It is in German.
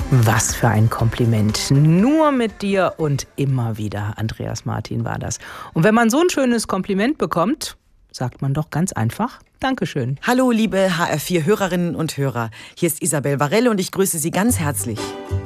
Was für ein Kompliment. Nur mit dir und immer wieder. Andreas Martin war das. Und wenn man so ein schönes Kompliment bekommt, sagt man doch ganz einfach Dankeschön. Hallo, liebe HR4-Hörerinnen und Hörer. Hier ist Isabel Varelle und ich grüße Sie ganz herzlich.